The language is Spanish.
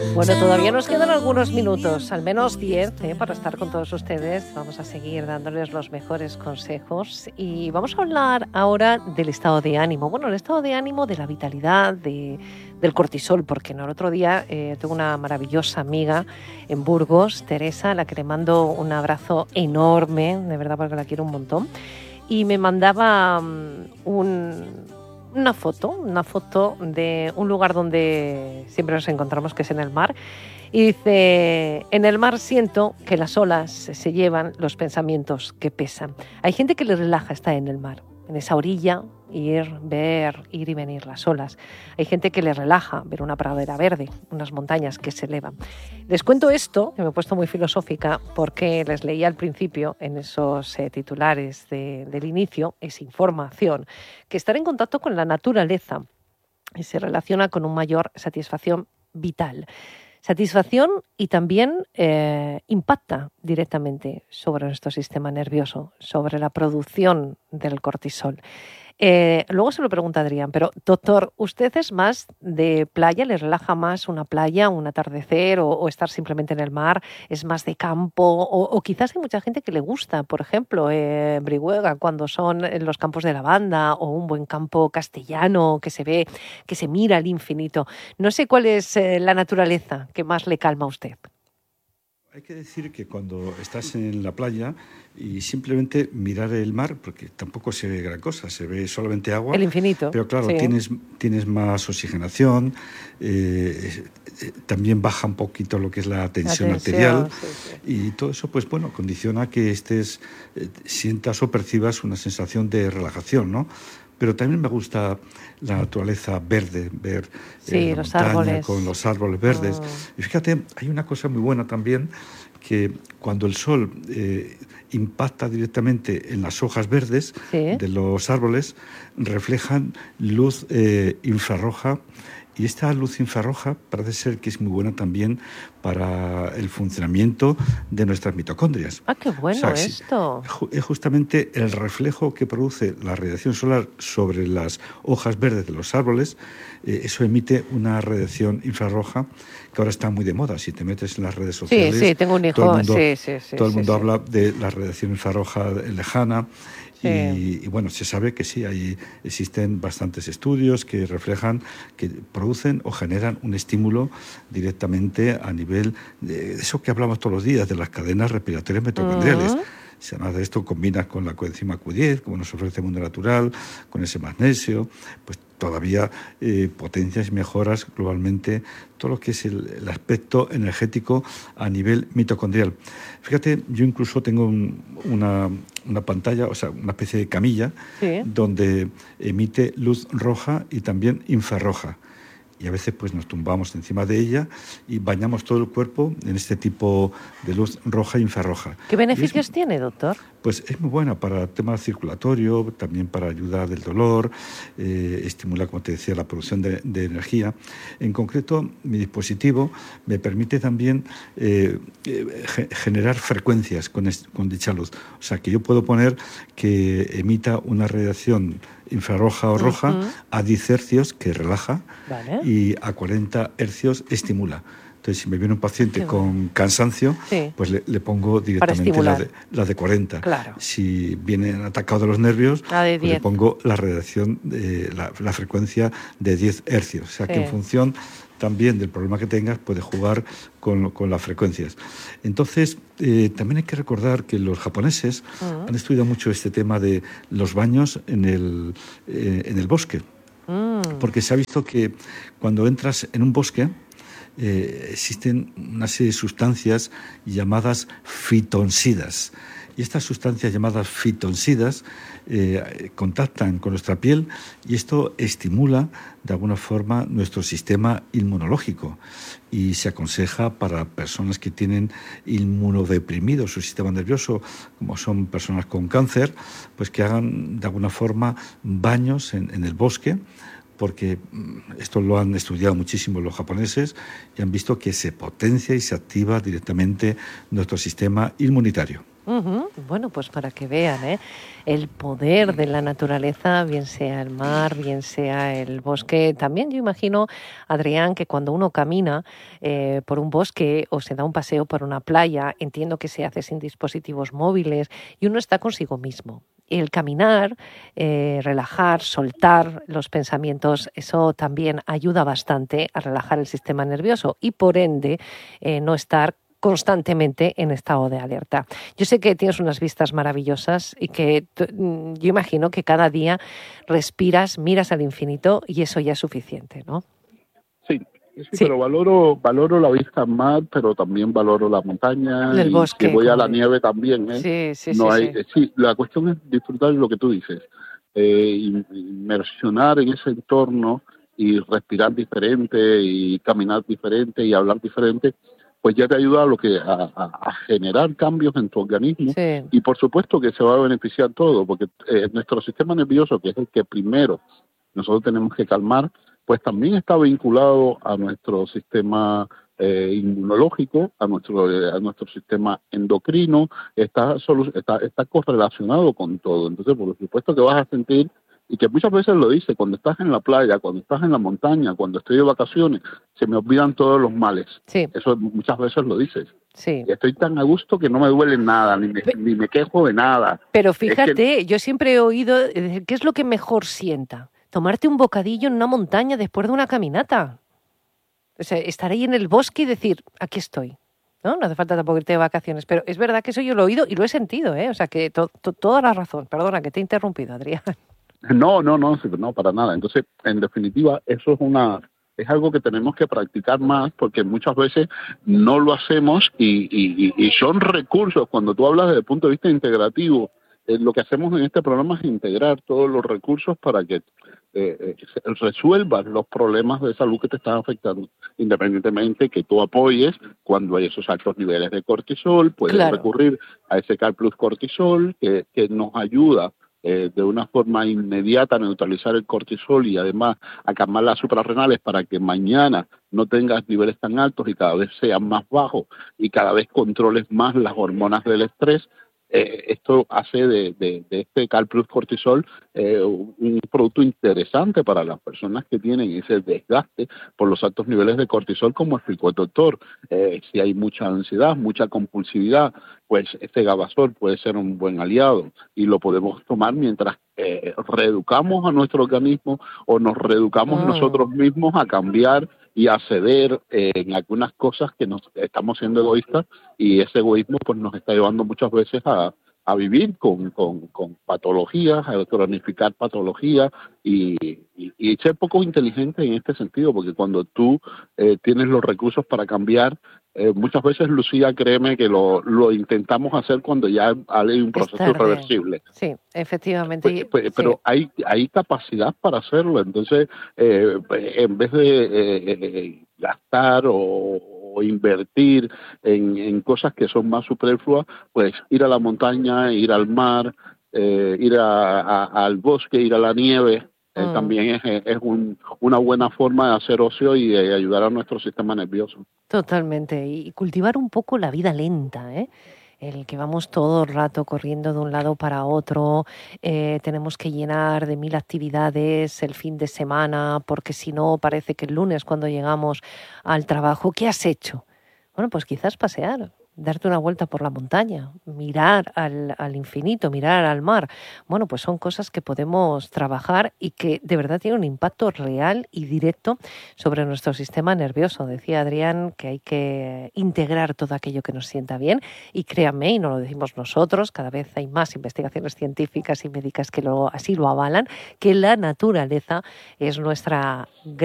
Bueno, todavía nos quedan algunos minutos, al menos 10, para estar con todos ustedes. Vamos a seguir dándoles los mejores consejos y vamos a hablar ahora del estado de ánimo. Bueno, el estado de ánimo, de la vitalidad, del cortisol, porque no, el otro día tengo una maravillosa amiga en Burgos, Teresa, a la que le mando un abrazo enorme, de verdad, porque la quiero un montón, y me mandaba una foto de un lugar donde siempre nos encontramos, que es en el mar, y dice: en el mar siento que las olas se llevan los pensamientos que pesan. Hay gente que le relaja estar en el mar, en esa orilla, ir y venir las olas. Hay gente que le relaja ver una pradera verde, unas montañas que se elevan. Les cuento esto, que me he puesto muy filosófica, porque les leí al principio, en esos titulares del inicio, es información, que estar en contacto con la naturaleza se relaciona con una mayor satisfacción vital. Satisfacción y también impacta directamente sobre nuestro sistema nervioso, sobre la producción del cortisol. Luego se lo pregunta Adrián, pero doctor, ¿usted es más de playa? ¿Le relaja más una playa, un atardecer o estar simplemente en el mar? ¿Es más de campo? O quizás hay mucha gente que le gusta, por ejemplo, Brihuega, cuando son en los campos de lavanda, o un buen campo castellano que se ve, que se mira al infinito. No sé cuál es la naturaleza que más le calma a usted. Hay que decir que cuando estás en la playa y simplemente mirar el mar, porque tampoco se ve gran cosa, se ve solamente agua. El infinito. Pero claro, sí. tienes más oxigenación, también baja un poquito lo que es la tensión arterial. Sí. Y todo eso, pues bueno, condiciona que sientas o percibas una sensación de relajación, ¿no? Pero también me gusta la naturaleza verde, ver la los montaña árboles. con los árboles verdes. Y fíjate, hay una cosa muy buena también, que cuando el sol impacta directamente en las hojas verdes de los árboles, reflejan luz infrarroja. Y esta luz infrarroja parece ser que es muy buena también para el funcionamiento de nuestras mitocondrias. ¡Ah, qué bueno esto! Es justamente el reflejo que produce la radiación solar sobre las hojas verdes de los árboles. Eso emite una radiación infrarroja que ahora está muy de moda. Si te metes en las redes sociales, sí, tengo un hijo. Todo el mundo habla de la radiación infrarroja lejana. Y bueno, se sabe que sí, existen bastantes estudios que reflejan, que producen o generan un estímulo directamente a nivel de eso que hablamos todos los días, de las cadenas respiratorias mitocondriales. Si además de esto combinas con la coenzima Q10, como nos ofrece el mundo natural, con ese magnesio, pues todavía potencias y mejoras globalmente todo lo que es el aspecto energético a nivel mitocondrial. Fíjate, yo incluso tengo una pantalla, o sea, una especie de camilla, donde emite luz roja y también infrarroja. Y a veces pues nos tumbamos encima de ella y bañamos todo el cuerpo en este tipo de luz roja e infrarroja. ¿Qué beneficios tiene, doctor? Pues es muy buena para el tema circulatorio, también para ayudar del dolor, estimula, como te decía, la producción de energía. En concreto, mi dispositivo me permite también generar frecuencias con dicha luz. O sea, que yo puedo poner que emita una radiación infrarroja o roja a 10 hercios, que relaja, y a 40 hercios estimula. Entonces, si me viene un paciente con cansancio, pues le pongo directamente la de 40. Claro. Si viene atacado de los nervios, pues le pongo la radiación, la frecuencia de 10 hercios. O sea, que en función también del problema que tengas, puedes jugar con las frecuencias. Entonces, también hay que recordar que los japoneses han estudiado mucho este tema de los baños en el bosque. Porque se ha visto que cuando entras en un bosque, existen una serie de sustancias llamadas fitonsidas. Y estas sustancias llamadas fitonsidas contactan con nuestra piel y esto estimula de alguna forma nuestro sistema inmunológico. Y se aconseja para personas que tienen inmunodeprimido su sistema nervioso, como son personas con cáncer, pues que hagan de alguna forma baños en el bosque, porque esto lo han estudiado muchísimo los japoneses y han visto que se potencia y se activa directamente nuestro sistema inmunitario. Bueno, pues para que vean, el poder de la naturaleza, bien sea el mar, bien sea el bosque. También yo imagino, Adrián, que cuando uno camina por un bosque o se da un paseo por una playa, entiendo que se hace sin dispositivos móviles y uno está consigo mismo. El caminar, relajar, soltar los pensamientos, eso también ayuda bastante a relajar el sistema nervioso y por ende no estar constantemente en estado de alerta. Yo sé que tienes unas vistas maravillosas y que yo imagino que cada día respiras, miras al infinito y eso ya es suficiente, ¿no? Sí, pero valoro la vista al mar, pero también valoro la montaña, el bosque, y si voy a la nieve también. Sí, la cuestión es disfrutar lo que tú dices, inmersionar en ese entorno y respirar diferente y caminar diferente y hablar diferente, pues ya te ayuda a generar cambios en tu organismo, y por supuesto que se va a beneficiar todo, porque nuestro sistema nervioso, que es el que primero nosotros tenemos que calmar, pues también está vinculado a nuestro sistema inmunológico, a nuestro sistema endocrino, está correlacionado con todo. Entonces, por supuesto que vas a sentir, y que muchas veces lo dice, cuando estás en la playa, cuando estás en la montaña, cuando estoy de vacaciones, se me olvidan todos los males. Sí. Eso muchas veces lo dices. Sí. Y estoy tan a gusto que no me duele nada, ni me quejo de nada. Pero fíjate, yo siempre he oído, ¿qué es lo que mejor sienta? Tomarte un bocadillo en una montaña después de una caminata. O sea, estar ahí en el bosque y decir, aquí estoy. No hace falta tampoco irte de vacaciones, pero es verdad que eso yo lo he oído y lo he sentido, ¿eh? O sea, que toda la razón. Perdona, que te he interrumpido, Adrián. No, para nada. Entonces, en definitiva, eso es algo que tenemos que practicar más, porque muchas veces no lo hacemos y son recursos. Cuando tú hablas desde el punto de vista integrativo, lo que hacemos en este programa es integrar todos los recursos para que resuelvas los problemas de salud que te están afectando, independientemente que tú apoyes cuando hay esos altos niveles de cortisol. Puedes recurrir a ese Cal Plus Cortisol que nos ayuda de una forma inmediata a neutralizar el cortisol y además a calmar las suprarrenales para que mañana no tengas niveles tan altos y cada vez sean más bajos y cada vez controles más las hormonas del estrés. Esto hace de este Cal Plus Cortisol un producto interesante para las personas que tienen ese desgaste por los altos niveles de cortisol, como explicó el doctor. Si hay mucha ansiedad, mucha compulsividad, pues este Gabasol puede ser un buen aliado y lo podemos tomar mientras reeducamos a nuestro organismo o nos reeducamos nosotros mismos a cambiar y a ceder en algunas cosas que nos estamos siendo egoístas, y ese egoísmo pues nos está llevando muchas veces a vivir con patologías, a cronificar patologías y ser poco inteligente en este sentido, porque cuando tú tienes los recursos para cambiar, muchas veces, Lucía, créeme que lo intentamos hacer cuando ya hay un proceso irreversible. Sí, efectivamente. Pero hay capacidad para hacerlo, entonces en vez de gastar o invertir en cosas que son más superfluas, pues ir a la montaña, ir al mar, ir al bosque, ir a la nieve, también es una buena forma de hacer ocio y de ayudar a nuestro sistema nervioso. Totalmente, y cultivar un poco la vida lenta, el que vamos todo el rato corriendo de un lado para otro, tenemos que llenar de 1000 actividades el fin de semana, porque si no parece que el lunes cuando llegamos al trabajo, ¿qué has hecho? Bueno, pues quizás pasear, darte una vuelta por la montaña, mirar al infinito, mirar al mar. Bueno, pues son cosas que podemos trabajar y que de verdad tienen un impacto real y directo sobre nuestro sistema nervioso. Decía Adrián que hay que integrar todo aquello que nos sienta bien y créanme, y no lo decimos nosotros, cada vez hay más investigaciones científicas y médicas que así lo avalan, que la naturaleza es nuestra